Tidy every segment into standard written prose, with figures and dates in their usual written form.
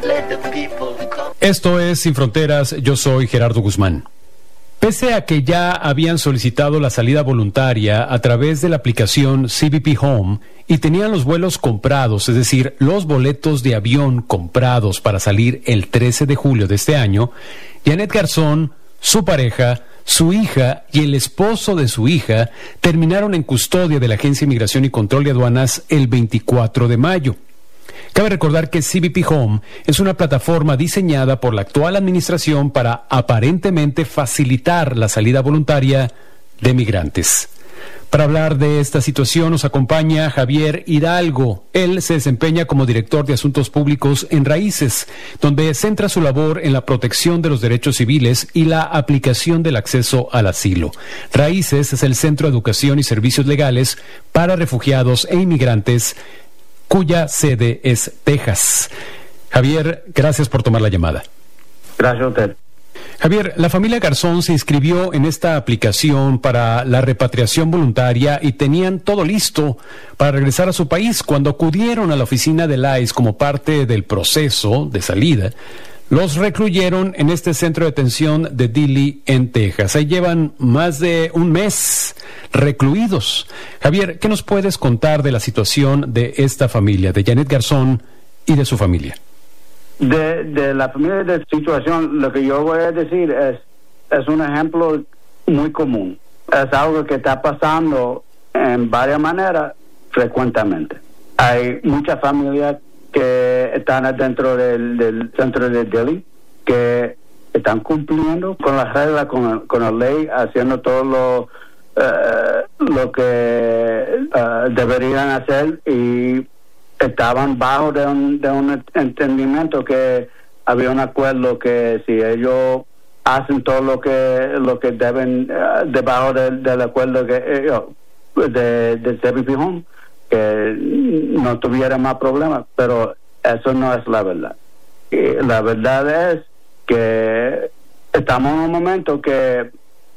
Esto es Sin Fronteras, yo soy Gerardo Guzmán. Pese a que ya habían solicitado la salida voluntaria a través de la aplicación CBP Home y tenían los vuelos comprados, es decir, los boletos de avión comprados para salir el 13 de julio de este año, Janet Garzón, su pareja, su hija y el esposo de su hija terminaron en custodia de la Agencia de Migración y Control de Aduanas el 24 de mayo. Cabe recordar que CBP Home es una plataforma diseñada por la actual administración para aparentemente facilitar la salida voluntaria de migrantes. Para hablar de esta situación nos acompaña Javier Hidalgo. Él se desempeña como director de Asuntos Públicos en Raíces, donde centra su labor en la protección de los derechos civiles y la aplicación del acceso al asilo. Raíces es el Centro de Educación y Servicios Legales para Refugiados e Inmigrantes, cuya sede es Texas. Javier, gracias por tomar la llamada. Gracias a usted. Javier, la familia Garzón se inscribió en esta aplicación para la repatriación voluntaria y tenían todo listo para regresar a su país. Cuando acudieron a la oficina del ICE como parte del proceso de salida, los recluyeron en este centro de detención de Dilley, en Texas. Ahí llevan más de un mes recluidos. Javier, ¿qué nos puedes contar de la situación de esta familia, de Janet Garzón y de su familia? De la familia de situación, lo que yo voy a decir es un ejemplo muy común. Es algo que está pasando en varias maneras frecuentemente. Hay muchas familias que están dentro del centro de Dilley, que están cumpliendo con las reglas, con la ley, haciendo todo lo que deberían hacer, y estaban bajo de un entendimiento que había un acuerdo que si ellos hacen todo lo que deben debajo del acuerdo de CBP Home, que no tuviera más problemas, pero eso no es la verdad. Y la verdad es que estamos en un momento que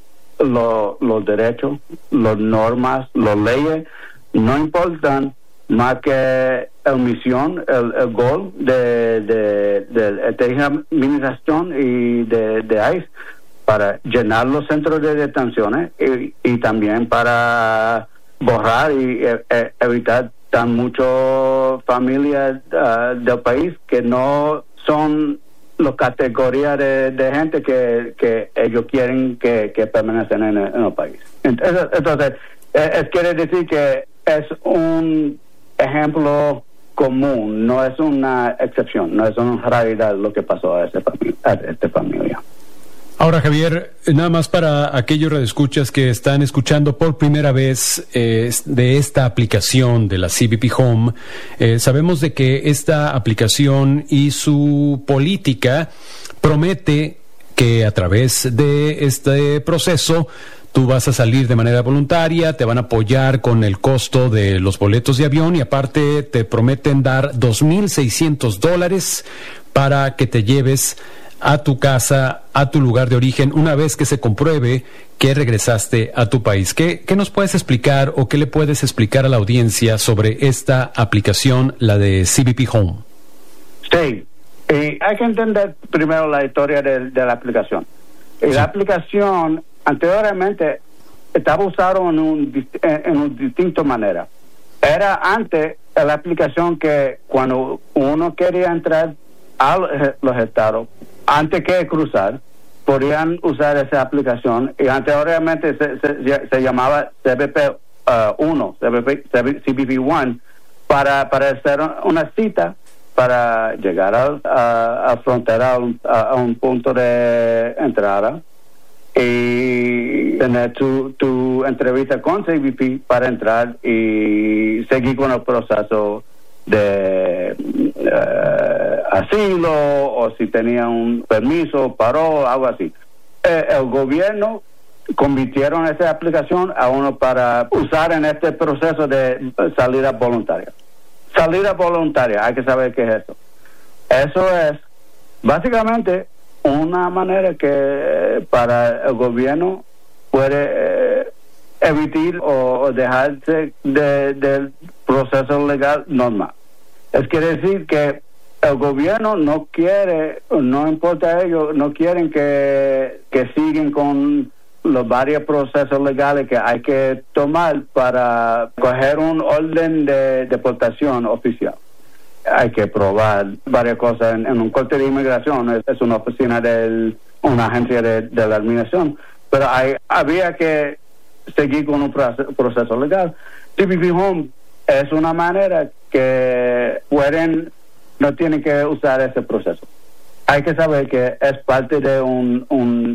los derechos, las normas, las leyes no importan más que la misión, el gol de esta administración y de ICE para llenar los centros de detenciones y también para borrar y evitar tan muchas familias del país que no son las categorías de gente que ellos quieren que permanecen en el país. Entonces quiere decir que es un ejemplo común, no es una excepción, no es una realidad lo que pasó a esta familia. Ahora, Javier, nada más para aquellos radioescuchas que están escuchando por primera vez de esta aplicación de la CBP Home, sabemos de que esta aplicación y su política promete que a través de este proceso tú vas a salir de manera voluntaria, te van a apoyar con el costo de los boletos de avión y aparte te prometen dar $2,600 para que te lleves a tu casa, a tu lugar de origen, una vez que se compruebe que regresaste a tu país. ¿Qué nos puedes explicar o qué le puedes explicar a la audiencia sobre esta aplicación, la de CBP Home? Sí, y hay que entender primero la historia de la aplicación. Sí. La aplicación anteriormente estaba usado en un distinto manera. Era antes la aplicación que cuando uno quería entrar a los estados, antes que cruzar, podían usar esa aplicación, y anteriormente se llamaba CBP 1, CBP 1, para hacer una cita para llegar a frontera, a un punto de entrada y tener tu entrevista con CBP para entrar y seguir con el proceso de asilo, o si tenía un permiso, paró, algo así. El gobierno convirtieron esa aplicación a uno para usar en este proceso de salida voluntaria. Salida voluntaria, hay que saber qué es eso. Eso es básicamente una manera que para el gobierno puede evitar o dejarse del proceso legal normal. Es quiere decir que el gobierno no quiere, no importa a ellos, no quieren que siguen con los varios procesos legales que hay que tomar para coger un orden de deportación oficial. Hay que probar varias cosas en un corte de inmigración, es una oficina una agencia de la administración, pero había que seguir con un proceso legal. CBP Home es una manera que no tienen que usar ese proceso. Hay que saber que es parte de un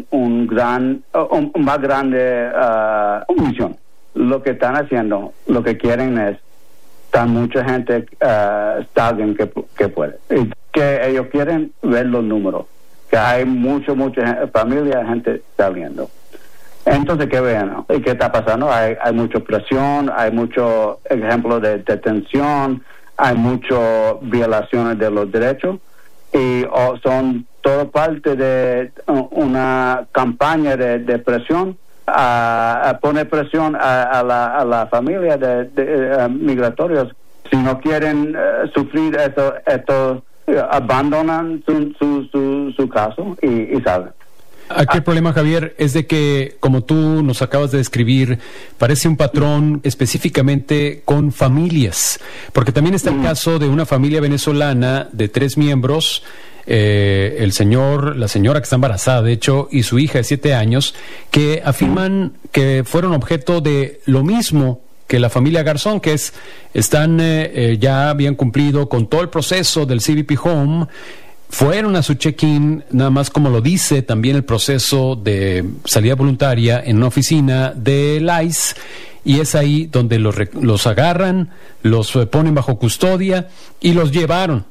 más grande misión. Lo que están haciendo, lo que quieren es tan mucha gente stalking que puede. Y que ellos quieren ver los números, que hay mucha familia, gente saliendo. Entonces, que vean, ¿y qué está pasando? Hay mucha presión, hay muchos ejemplos de detención, hay muchas violaciones de los derechos, y son todo parte de una campaña de presión, a poner presión a la familia de migratorios. Si no quieren sufrir esto, abandonan su caso y salen. Aquí el problema, Javier, es de que, como tú nos acabas de describir, parece un patrón específicamente con familias, porque también está el caso de una familia venezolana de 3 miembros, la señora que está embarazada, de hecho, y su hija de 7 años, que afirman que fueron objeto de lo mismo que la familia Garzón, que ya habían cumplido con todo el proceso del CBP Home. Fueron a su check-in, nada más como lo dice también el proceso de salida voluntaria en una oficina del ICE, y es ahí donde los agarran, los ponen bajo custodia y los llevaron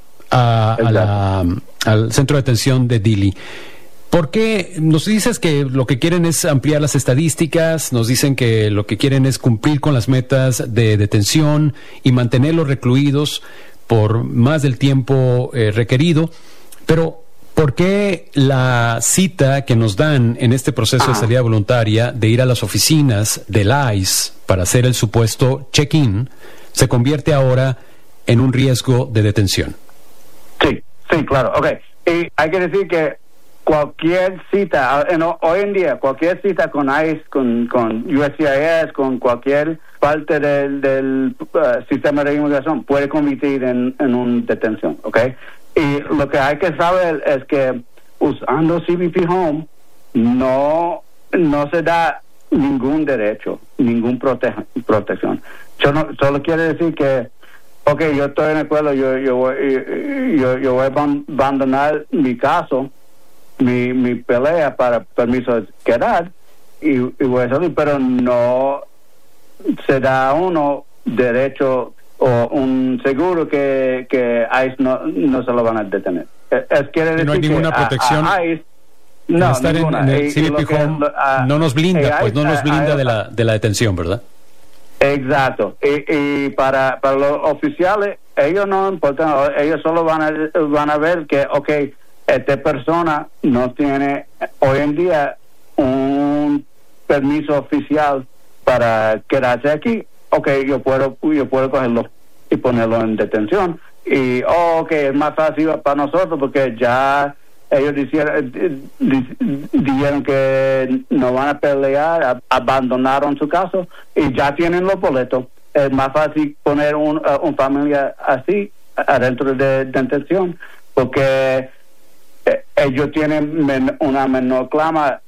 al centro de detención de Dili. ¿Por qué? Nos dices que lo que quieren es ampliar las estadísticas, nos dicen que lo que quieren es cumplir con las metas de detención y mantenerlos recluidos por más del tiempo requerido, pero ¿por qué la cita que nos dan en este proceso de salida voluntaria de ir a las oficinas del ICE para hacer el supuesto check-in se convierte ahora en un riesgo de detención? Sí, claro, okay. Y hay que decir que cualquier cita, hoy en día, cualquier cita con ICE, con USCIS, con cualquier parte del sistema de inmigración puede convertir en una detención, ¿ok? Y lo que hay que saber es que usando CBP Home no se da ningún derecho, ningún protección. Solo quiere decir que, yo estoy en el pueblo, yo voy a abandonar mi caso, mi pelea para permiso de quedar y voy a salir, pero no se da a uno derecho o un seguro que ICE no se lo van a detener. Quiere decir no hay ninguna protección. ICE, no, estar ninguna. en el CBP Home no nos blinda, no nos blinda de la detención, ¿verdad? Exacto. Y para los oficiales, ellos no importan, ellos solo van a ver que, esta persona no tiene hoy en día un permiso oficial para quedarse aquí. Yo puedo cogerlo y ponerlo en detención. Y es más fácil para nosotros porque ya ellos dijeron que no van a pelear, abandonaron su caso y ya tienen los boletos. Es más fácil poner una familia así adentro de detención porque ellos tienen una menor clama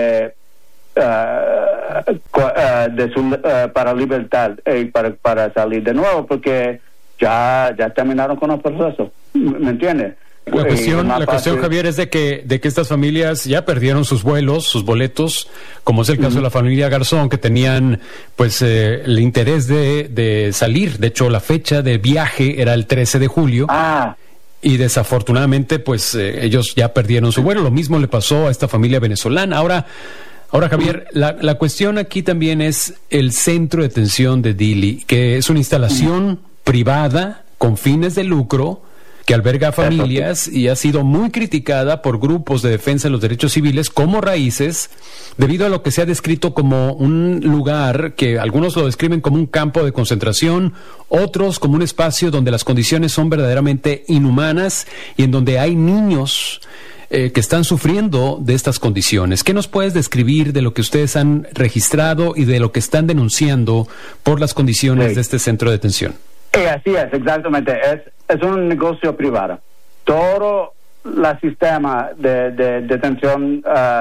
para libertad y para salir de nuevo porque ya terminaron con los procesos. ¿Me entiendes? La cuestión, Javier, es de que estas familias ya perdieron sus vuelos, sus boletos, como es el caso de la familia Garzón, que tenían el interés de salir. De hecho, la fecha de viaje era el 13 de julio. Y desafortunadamente, ellos ya perdieron su vuelo. Lo mismo le pasó a esta familia venezolana. Ahora, Javier, la cuestión aquí también es el centro de detención de Dili, que es una instalación privada con fines de lucro que alberga familias y ha sido muy criticada por grupos de defensa de los derechos civiles como Raíces, debido a lo que se ha descrito como un lugar que algunos lo describen como un campo de concentración, otros como un espacio donde las condiciones son verdaderamente inhumanas y en donde hay niños que están sufriendo de estas condiciones. ¿Qué nos puedes describir de lo que ustedes han registrado y de lo que están denunciando por las condiciones de este centro de detención? Así es, exactamente. Es un negocio privado. Todo el sistema de detención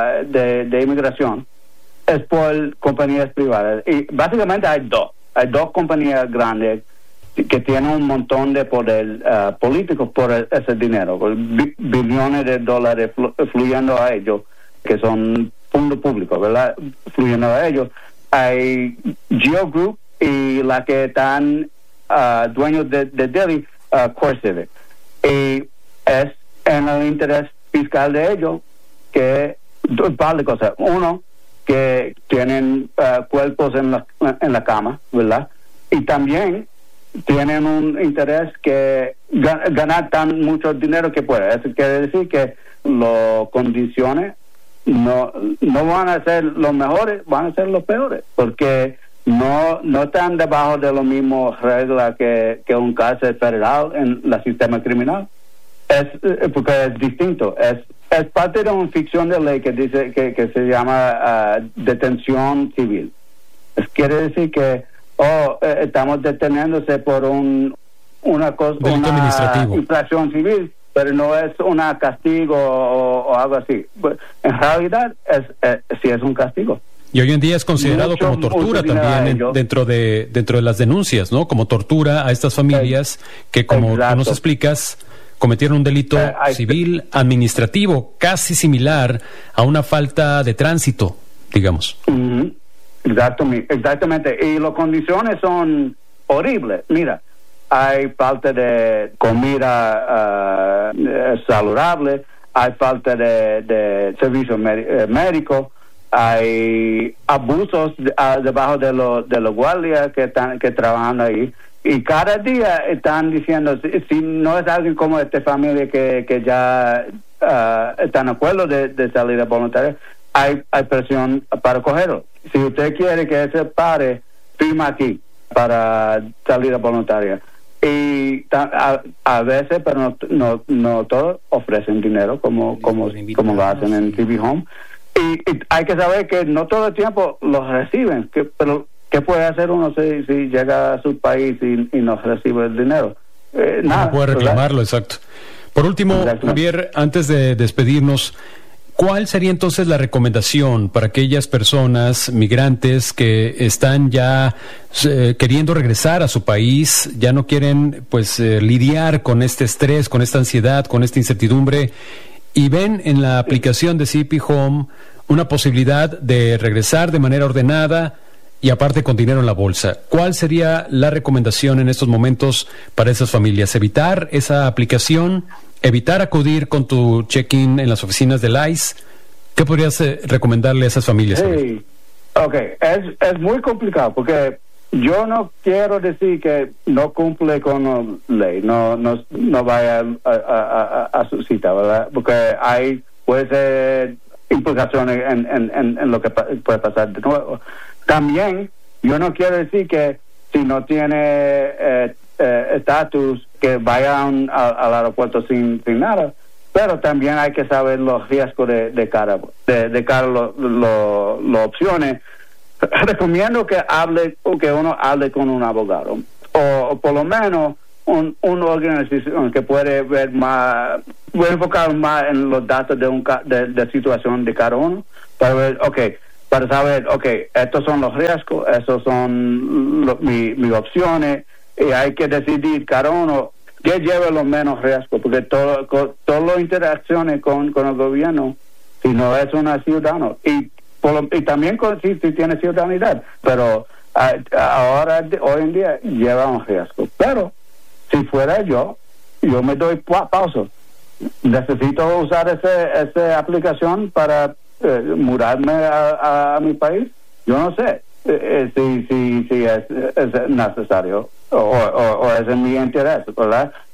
de inmigración es por compañías privadas. Y básicamente hay dos compañías grandes que tienen un montón de poder político por ese dinero, billones de dólares fluyendo a ellos, que son fondos públicos, ¿verdad? Fluyendo a ellos. Hay Geo Group y la que están dueños de Delhi, Core Civic. Y es en el interés fiscal de ellos que dos par de cosas. Uno, que tienen cuerpos en la cama, ¿verdad? Y también tienen un interés que ganar tan mucho dinero que puede. Eso quiere decir que las condiciones no van a ser los mejores, van a ser los peores, porque no están debajo de las mismas reglas que un cárcel federal en el sistema criminal. Porque es distinto. Es parte de una ficción de ley que dice que se llama detención civil. Quiere decir que estamos deteniéndose por una infracción civil, pero no es un castigo o algo así. En realidad sí es un castigo. Y hoy en día es considerado como tortura también dentro de las denuncias, ¿no? Como tortura a estas familias que, como tú nos explicas, cometieron un delito civil administrativo casi similar a una falta de tránsito, digamos. Exactamente. Y las condiciones son horribles. Mira, hay falta de comida saludable, hay falta de servicio médico, hay abusos debajo de los guardias que trabajan ahí. Y cada día están diciendo, si no es alguien como esta familia que ya están de acuerdo de salida voluntaria, hay presión para cogerlo. Si usted quiere que ese pare, firma aquí para salida voluntaria. Y a veces, pero no todos ofrecen dinero como lo hacen en CBP Home. Y hay que saber que no todo el tiempo los reciben, pero ¿qué puede hacer uno si llega a su país y no recibe el dinero? Nada. No puede reclamarlo, ¿verdad? Exacto. Por último, Javier, antes de despedirnos, ¿cuál sería entonces la recomendación para aquellas personas migrantes que están ya queriendo regresar a su país, ya no quieren lidiar con este estrés, con esta ansiedad, con esta incertidumbre, y ven en la aplicación de CBP Home una posibilidad de regresar de manera ordenada y aparte con dinero en la bolsa? ¿Cuál sería la recomendación en estos momentos para esas familias? ¿Evitar esa aplicación? ¿Evitar acudir con tu check-in en las oficinas del ICE? ¿Qué podrías recomendarle a esas familias? Sí, es muy complicado porque yo no quiero decir que no cumple con la ley, no vaya a su cita, ¿verdad? Porque puede ser implicaciones en lo que puede pasar de nuevo. También yo no quiero decir que si no tiene estatus que vayan al aeropuerto sin nada, pero también hay que saber los riesgos de cara las opciones. Recomiendo que uno hable con un abogado o por lo menos una organización que puede ver más, puede enfocar más en los datos de situación de cada uno para ver, para saber, estos son los riesgos, estos son mis opciones, y hay que decidir cada uno que lleve los menos riesgos, porque todas las interacciones con el gobierno, si no es una ciudadano, y también si tiene ciudadanía, pero hoy en día lleva un riesgo. Pero si fuera yo me doy pausa. Necesito usar esa aplicación para mudarme a mi país. Yo no sé si es necesario o es en mi interés, ¿verdad?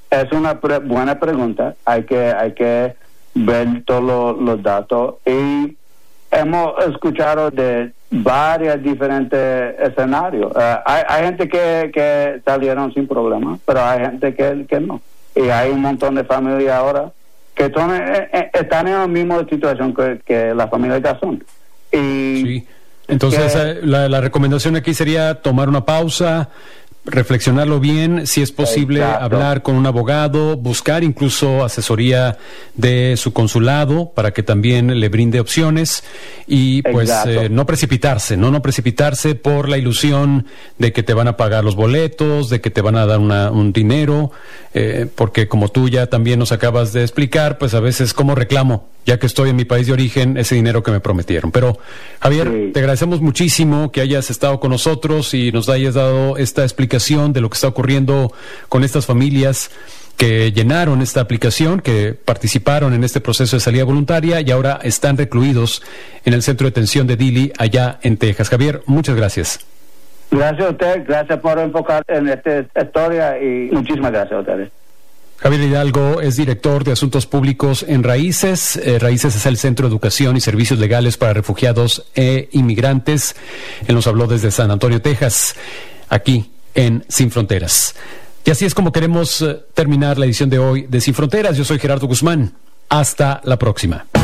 Es una buena pregunta. Hay que ver todos los datos, y hemos escuchado de varios diferentes escenarios. Hay gente que salieron sin problema, pero hay gente que no. Y hay un montón de familias ahora que están en la misma situación que la familia de Garzón. Y sí. Entonces, la recomendación aquí sería tomar una pausa, reflexionarlo bien, si es posible. Exacto. Hablar con un abogado, buscar incluso asesoría de su consulado para que también le brinde opciones, y pues no precipitarse por la ilusión de que te van a pagar los boletos, de que te van a dar un dinero, porque como tú ya también nos acabas de explicar, pues a veces como reclamo, ya que estoy en mi país de origen, ese dinero que me prometieron. Pero Javier, sí, te agradecemos muchísimo que hayas estado con nosotros y nos hayas dado esta explicación de lo que está ocurriendo con estas familias que llenaron esta aplicación, que participaron en este proceso de salida voluntaria y ahora están recluidos en el centro de detención de Dilley, allá en Texas. Javier, muchas gracias. Gracias a usted, gracias por enfocar en esta historia, y muchísimas gracias a ustedes. Javier Hidalgo es director de Asuntos Públicos en Raíces. Raíces es el Centro de Educación y Servicios Legales para Refugiados e Inmigrantes. Él nos habló desde San Antonio, Texas, aquí en Sin Fronteras. Y así es como queremos terminar la edición de hoy de Sin Fronteras. Yo soy Gerardo Guzmán. Hasta la próxima.